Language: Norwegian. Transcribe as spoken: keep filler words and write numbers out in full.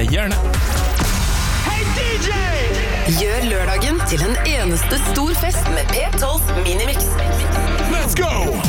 gjerne. Hey D J! Gjør lørdagen til en eneste stor fest med P tolv Minimix. Let's go!